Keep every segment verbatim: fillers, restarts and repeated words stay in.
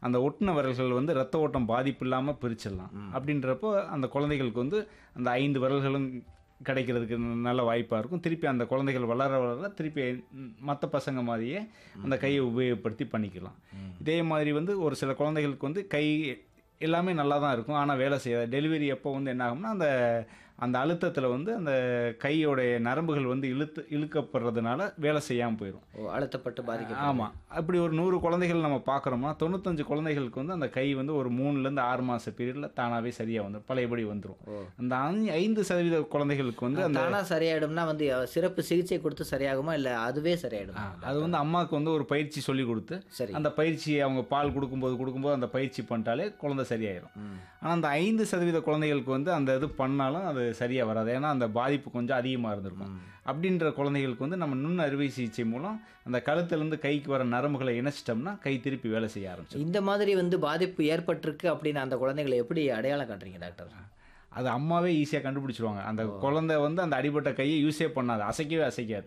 அந்த ஒட்டுன விரல்கள் வந்து ரத்த ஓட்டம் பாதிப்பு இல்லாமல் பிரிச்சிடலாம். அப்படின்றப்போ அந்த குழந்தைகளுக்கு வந்து அந்த ஐந்து விரல்களும் கிடைக்கிறதுக்கு நல்ல வாய்ப்பாக இருக்கும். திருப்பி அந்த குழந்தைகள் வளர வளர திருப்பி மற்ற பசங்க மாதிரியே அந்த கையை உபயோகப்படுத்தி பண்ணிக்கலாம். இதே மாதிரி வந்து ஒரு சில குழந்தைகளுக்கு வந்து கை எல்லாமே நல்லா தான் இருக்கும், ஆனால் வேலை செய்யாது. டெலிவரி அப்போ வந்து என்ன ஆகும்னா அந்த அந்த அழுத்தத்தில் வந்து அந்த கையோடைய நரம்புகள் வந்து இழுத்து இழுக்கப்படுறதுனால வேலை செய்யாமல் போயிடும். ஓ, அழுத்தப்பட்டு பாதிக்க. ஆமாம், அப்படி ஒரு நூறு குழந்தைகள் நம்ம பார்க்குறோம்னா தொண்ணூத்தஞ்சு குழந்தைகளுக்கு வந்து அந்த கை வந்து ஒரு மூணுலேருந்து ஆறு மாத பீரியடில் தானாகவே சரியாக வந்துடும், பழையபடி வந்துடும். அந்த ஐந்து சதவீத குழந்தைகளுக்கு வந்து அந்த தானாக சரியாயிடும்னா வந்து சிறப்பு சிகிச்சை கொடுத்து சரியாகுமா, இல்லை அதுவே சரியாயிடும்? அது வந்து அம்மாவுக்கு வந்து ஒரு பயிற்சி சொல்லி கொடுத்து சரி, அந்த பயிற்சியை அவங்க பால் கொடுக்கும்போது கொடுக்கும்போது அந்த பயிற்சி பண்ணிட்டாலே குழந்தை சரியாயிடும். ஆனால் அந்த ஐந்து சதவீத குழந்தைகளுக்கு வந்து அந்த இது பண்ணாலும் அது சரியாக வராது, ஏன்னா அந்த பாதிப்பு கொஞ்சம் அதிகமாக இருந்திருக்கும். அப்படின்ற குழந்தைகளுக்கு வந்து நம்ம நுண் அறுவை சிகிச்சை மூலம் அந்த கழுத்துலேருந்து கைக்கு வர நரம்புகளை இணைச்சிட்டோம்னா கை திருப்பி வேலை செய்ய ஆரம்பிச்சு. இந்த மாதிரி வந்து பாதிப்பு ஏற்பட்டிருக்கு அப்படின்னு அந்த குழந்தைகளை எப்படி அடையாளம் காட்டுறீங்க டாக்டர்? அது அம்மாவே ஈஸியாக கண்டுபிடிச்சிருவாங்க. அந்த குழந்தை வந்து அந்த அடிபட்ட கையை யூஸே பண்ணாது, அசைக்கவே அசைக்காது.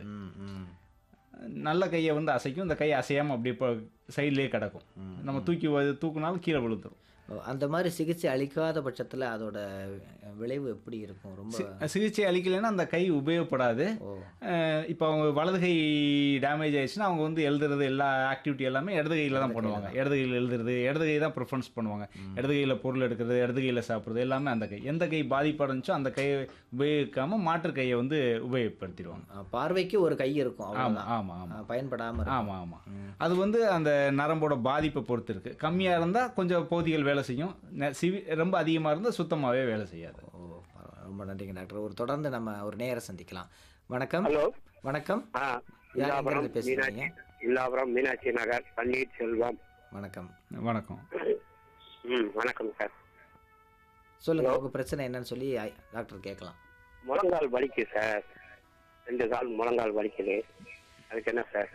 நல்ல கையை வந்து அசைக்கும், இந்த கையை அசையாமல் அப்படி இப்போ சைட்லேயே கிடக்கும். நம்ம தூக்கி தூக்குனாலும் கீழே விழுந்துடும். அந்த மாதிரி சிகிச்சை அளிக்காத பட்சத்தில் அதோட விளைவு எப்படி இருக்கும்? ரொம்ப சிகிச்சை அளிக்கலைன்னா அந்த கை உபயோகப்படாது. இப்போ அவங்க வலது கை டேமேஜ் ஆயிடுச்சுன்னா அவங்க வந்து எழுதுறது எல்லா ஆக்டிவிட்டி எல்லாமே இடது கையில் தான் பண்ணுவாங்க. இடது கையில் எழுதுறது, இடது கை தான் ப்ரிஃபரன்ஸ் பண்ணுவாங்க. இடது கையில் பொருள் எடுக்கிறது, இடது கையில் சாப்பிட்றது எல்லாமே அந்த கை. எந்த கை பாதிப்படைஞ்சோ அந்த கையை உபயோகிக்காமல் மாற்று கையை வந்து உபயோகப்படுத்திடுவாங்க. பார்வைக்கு ஒரு கை இருக்கும். ஆமாம் ஆமாம் ஆமாம், பயன்படாமல். ஆமாம் ஆமாம். அது வந்து அந்த நரம்போட பாதிப்பை பொறுத்து இருக்குது. கம்மியாக இருந்தால் கொஞ்சம் பகுதிகள் வேலை செய்யும், சிவி ரொம்ப அதிகமாக இருந்தால் சுத்தமாகவே வேலை செய்யாது. ஓ, ரொம்ப நன்றிங்க டாக்டர். ஒரு தொடர்ந்து நம்ம ஒரு நேர சந்திக்கலாம். வணக்கம். ஹலோ, வணக்கம். இல்லாபுரம் பேசுறீங்க? இல்லாபுரம் மீனாட்சி நகர் பன்னீர் செல்வம். வணக்கம். வணக்கம். ம், வணக்கம் சார். சொல்லுங்க, உங்க பிரச்சனை என்னன்னு சொல்லி டாக்டர் கேட்கலாம். முழங்கால் வலிக்கு சார், ரெண்டு கால் முழங்கால் வலிக்குது, அதுக்கு என்ன சார்?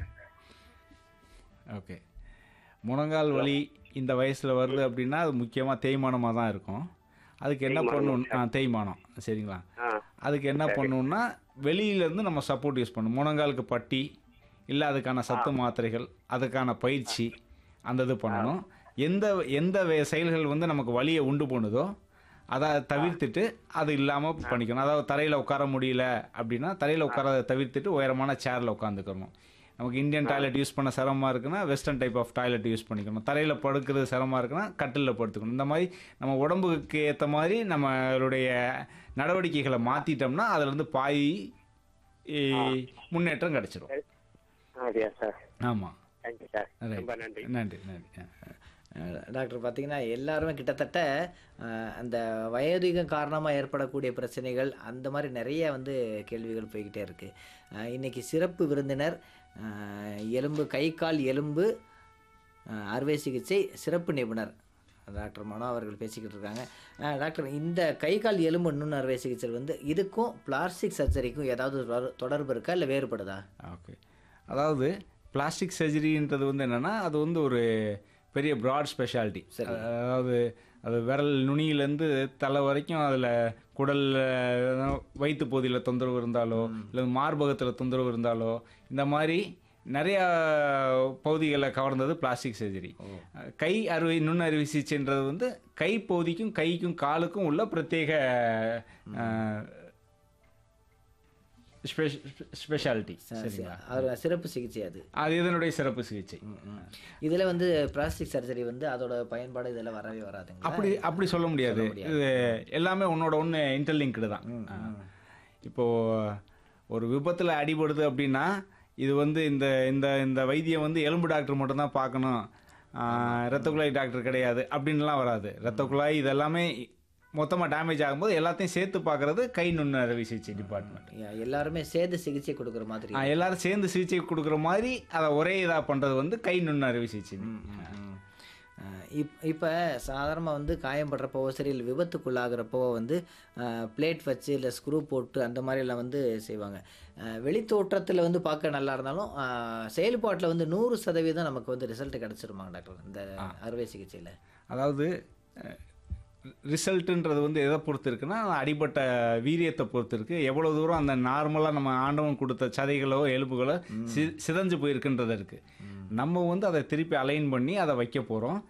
ஓகே, முழங்கால் வலி இந்த வயசில் வருது அப்படின்னா அது முக்கியமாக தேய்மானமாக தான் இருக்கும். அதுக்கு என்ன பண்ணணும்னா தேய்மானம், சரிங்களா? அதுக்கு என்ன பண்ணணும்னா வெளியிலேருந்து நம்ம சப்போர்ட் யூஸ் பண்ணணும். முழங்காலுக்கு பட்டி இல்லை அதுக்கான சத்து மாத்திரைகள், அதுக்கான பயிற்சி, அந்த இது பண்ணணும். எந்த எந்த செயல்கள் வந்து நமக்கு வலியை உண்டு பண்ணுதோ அதை தவிர்த்துட்டு அது இல்லாமல் பண்ணிக்கணும். அதாவது தரையில் உட்கார முடியல அப்படின்னா தரையில் உட்காரதை தவிர்த்துட்டு உயரமான சேரில் உட்காந்துக்கணும். நமக்கு இந்தியன் டாய்லெட் யூஸ் பண்ண சிரமமாக இருக்குன்னா western type of toilet use பண்ணிக்கணும். தரையில் படுக்கிறது சிரமமாக இருக்குன்னா கட்டிலில் படுத்துக்கணும். இந்த மாதிரி நம்ம உடம்புக்கு ஏற்ற மாதிரி நம்மளுடைய நடவடிக்கைகளை மாற்றிட்டோம்னா அதுலேருந்து பாய் முன்னேற்றம் கிடச்சிடும். ஆமாம், நன்றி நன்றி நன்றி டாக்டர். பார்த்தீங்கன்னா எல்லாருமே கிட்டத்தட்ட அந்த வயோதிகம் காரணமாக ஏற்படக்கூடிய பிரச்சனைகள் அந்த மாதிரி நிறைய வந்து கேள்விகள் போய்கிட்டே இருக்குது. இன்றைக்கி சிறப்பு விருந்தினர் எலும்பு கை கால் எலும்பு அறுவை சிகிச்சை சிறப்பு நிபுணர் டாக்டர் மனோ அவர்கள் பேசிக்கிட்டு இருக்காங்க. டாக்டர், இந்த கை கால் எலும்பு நுண் அறுவை சிகிச்சை வந்து இதுக்கும் பிளாஸ்டிக் சர்ஜரிக்கும் ஏதாவது தொடர்பு இருக்கா, இல்லை வேறுபடுதா? ஓகே, அதாவது பிளாஸ்டிக் சர்ஜரின்றது வந்து என்னென்னா அது வந்து ஒரு பெரிய ப்ராட் ஸ்பெஷாலிட்டி. அதாவது அது விரல் நுனியிலேருந்து தலை வரைக்கும் அதில் குடல் வயிற்று பகுதியில் தொந்தரவு இருந்தாலோ இல்லை மார்பகத்தில் தொந்தரவு இருந்தாலோ இந்த மாதிரி நிறையா பகுதிகளை கவர்ந்தது பிளாஸ்டிக் சர்ஜரி. கை அறுவை நுண் அறுவை சிகிச்சைன்றது வந்து கை பகுதிக்கும் கைக்கும் காலுக்கும் உள்ள பிரத்யேக ஸ்பெஷாலிட்டி, சரிங்களா? சிறப்பு சிகிச்சை அது அது இதனுடைய சிறப்பு சிகிச்சை. இதில் வந்து பிளாஸ்டிக் சர்ஜரி வந்து அதோட பயன்பாடு இதெல்லாம் வரவே வராதுங்க. அப்படி அப்படி சொல்ல முடியாது. இது எல்லாமே ஒன்னோட ஒன்று இன்டர்லிங்க்டு தான். இப்போது ஒரு விபத்தில் அடிபடுது அப்படின்னா இது வந்து இந்த இந்த இந்த வைத்தியம் வந்து எலும்பு டாக்டர் மட்டும்தான் பார்க்கணும், இரத்த குழாய் டாக்டர் கிடையாது அப்படின்லாம் வராது. இரத்த குழாய் இதெல்லாமே மொத்தமாக டேமேஜ் ஆகும்போது எல்லாத்தையும் சேர்த்து பார்க்குறது கை நுண் அறுவை சிகிச்சை டிபார்ட்மெண்ட். எல்லாருமே சேர்ந்து சிகிச்சை கொடுக்குற மாதிரி, எல்லாரும் சேர்ந்து சிகிச்சை கொடுக்குற மாதிரி அதை ஒரே இதாக பண்ணுறது வந்து கை நுண் அறுவை சிகிச்சை. இப் இப்போ சாதாரணமாக வந்து காயப்படுறப்போ சரி இல்லை விபத்துக்குள்ளாகிறப்போ வந்து பிளேட் வச்சு இல்லை ஸ்க்ரூ போட்டு அந்த மாதிரிலாம் வந்து செய்வாங்க. வெளித்தோற்றத்தில் வந்து பார்க்க நல்லா இருந்தாலும் செயல்பாட்டில் வந்து நூறு சதவீதம் நமக்கு வந்து ரிசல்ட் கிடச்சிருமாங்க டாக்டர் இந்த அறுவை சிகிச்சையில்? அதாவது ரிசல்ட்டுன்றது வந்து எதை பொறுத்து இருக்குன்னா அடிப்பட்ட வீரியத்தை பொறுத்து இருக்குது. எவ்வளோ தூரம் அந்த நார்மலாக நம்ம ஆண்டவன் கொடுத்த சதைகளோ எலும்புகளோ சி சிதஞ்சு போயிருக்குன்றது இருக்குது. நம்ம வந்து அதை திருப்பி அலைன் பண்ணி அதை வைக்க போகிறோம்.